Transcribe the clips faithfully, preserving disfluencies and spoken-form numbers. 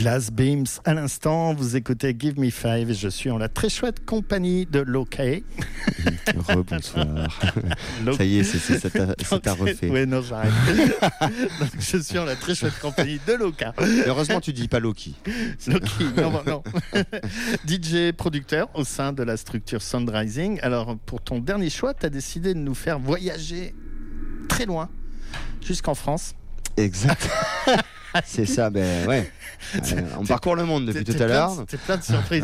Glass Beams à l'instant, vous écoutez Give Me Five et je suis en la très chouette compagnie de Loki. Rebonsoir. Ça y est, c'est, c'est, ça, t'a, ça t'a refait. Oui, non, j'arrête. Donc, je suis en la très chouette compagnie de Loka. Heureusement, tu dis pas Loki. Loki, non, non. D J producteur au sein de la structure Soundrising. Alors, pour ton dernier choix, tu as décidé de nous faire voyager très loin, jusqu'en France. Exact. C'est ça, ben ouais. Euh, on parcourt le monde depuis t'es, tout t'es à l'heure. T'es plein de surprises.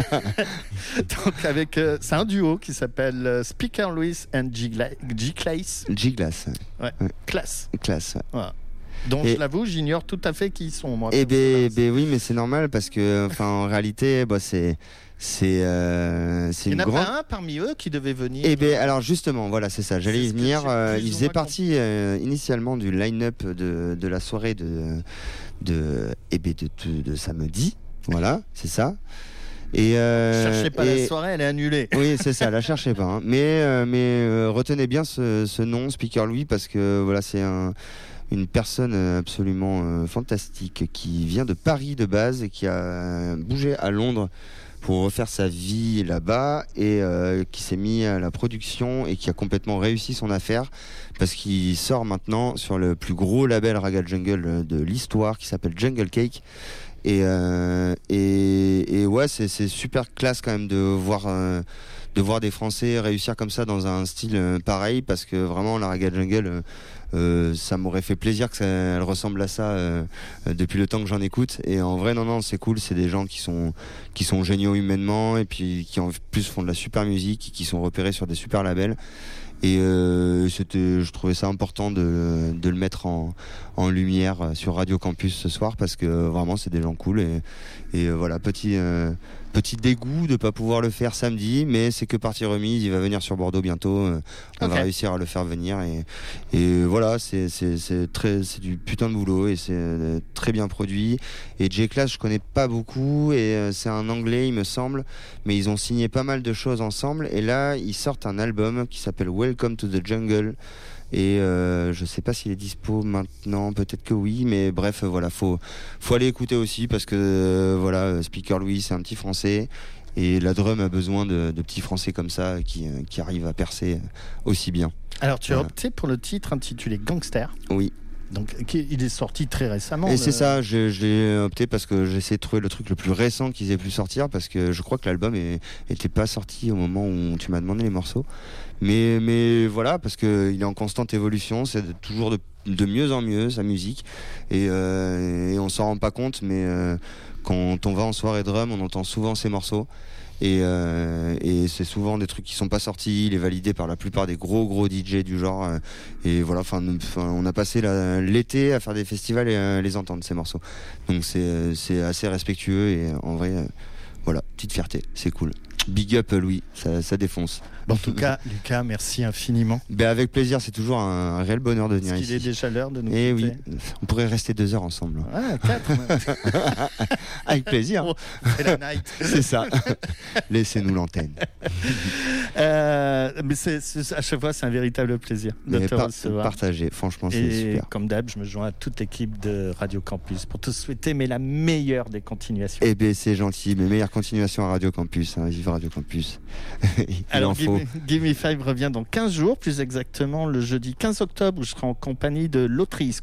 Donc avec, euh, c'est un duo qui s'appelle euh, Speaker Louis and G-Class. G-Glass. Ouais. ouais. Classe. Classe. Ouais. Voilà. Donc et je l'avoue, j'ignore tout à fait qui ils sont. Moi. Eh ben, ben oui, mais c'est normal parce que, enfin, en réalité, bah, c'est. C'est, euh, c'est Il n'y en a grande... pas un parmi eux qui devait venir. Eh bien, alors justement, voilà, c'est ça. J'allais y venir. Euh, il faisait partie euh, initialement du line-up de, de la soirée de, de, eh bien, de, de, de samedi. Voilà, c'est ça. Et euh, cherchez pas et... la soirée, elle est annulée. Oui, c'est ça, la cherchez pas. Hein. Mais, euh, mais euh, retenez bien ce, ce nom, Speaker Louis, parce que voilà, c'est un. Une personne absolument euh, fantastique qui vient de Paris de base et qui a bougé à Londres pour refaire sa vie là-bas et euh, qui s'est mis à la production et qui a complètement réussi son affaire parce qu'il sort maintenant sur le plus gros label Raga Jungle de l'histoire qui s'appelle Jungle Cake. Et, euh, et, et ouais, c'est, c'est super classe quand même de voir... Euh, de voir des Français réussir comme ça dans un style euh, pareil parce que vraiment la Raga Jungle euh, euh, ça m'aurait fait plaisir que ça, elle ressemble à ça euh, euh, depuis le temps que j'en écoute et en vrai non non c'est cool, c'est des gens qui sont qui sont géniaux humainement et puis qui en plus font de la super musique, qui sont repérés sur des super labels. Et euh, c'était, je trouvais ça important de, de le mettre en, en lumière sur Radio Campus ce soir parce que vraiment c'est des gens cool et, et euh, voilà, petit, euh, petit dégoût de pas pouvoir le faire samedi, mais c'est que partie remise, il va venir sur Bordeaux bientôt, euh, on okay. va réussir à le faire venir et, et voilà, c'est, c'est, c'est, très, c'est du putain de boulot et c'est euh, très bien produit. Et J-Class je connais pas beaucoup et euh, c'est un anglais il me semble, mais ils ont signé pas mal de choses ensemble et là ils sortent un album qui s'appelle Welcome to the Jungle et euh, je sais pas s'il est dispo maintenant, peut-être que oui, mais bref voilà, faut faut aller écouter aussi parce que euh, voilà, Speaker Louis c'est un petit français et la drum a besoin de, de petits français comme ça qui qui arrivent à percer aussi bien. Alors tu as voilà. opté pour le titre intitulé Gangster. Oui. Donc il est sorti très récemment. Et le... c'est ça, je, je l'ai opté parce que j'essaie de trouver le truc le plus récent qu'ils aient pu sortir parce que je crois que l'album n'était pas sorti au moment où tu m'as demandé les morceaux. Mais, mais voilà, parce qu'il est en constante évolution, c'est de, toujours de, de mieux en mieux sa musique et, euh, et on s'en rend pas compte, mais euh, quand on va en soirée drum, on entend souvent ces morceaux. Et, euh, et c'est souvent des trucs qui sont pas sortis, il est validé par la plupart des gros gros D J du genre euh, et voilà, enfin on a passé la, l'été à faire des festivals et à les entendre ces morceaux, donc c'est, c'est assez respectueux et en vrai euh, voilà, petite fierté, c'est cool. Big up Louis, ça, ça défonce. En tout cas, Lucas, merci infiniment. Ben avec plaisir, c'est toujours un, un réel bonheur de venir Parce ici. qu'il est déjà l'heure de nous Et oui, on pourrait rester deux heures ensemble. Ah, quatre même. Avec plaisir. Oh, c'est la night. C'est ça. Laissez-nous l'antenne. Euh, mais c'est, c'est, à chaque fois, c'est un véritable plaisir de mais te par- recevoir. Partager, franchement, c'est et super. Comme d'hab, je me joins à toute l'équipe de Radio Campus pour te souhaiter mais la meilleure des continuations. Eh bien, c'est gentil. Mes meilleures continuations à Radio Campus. Hein, vive Radio Campus. Alors, Give Me, Give Me Five revient dans quinze jours, plus exactement le jeudi quinze octobre, où je serai en compagnie de l'autrice,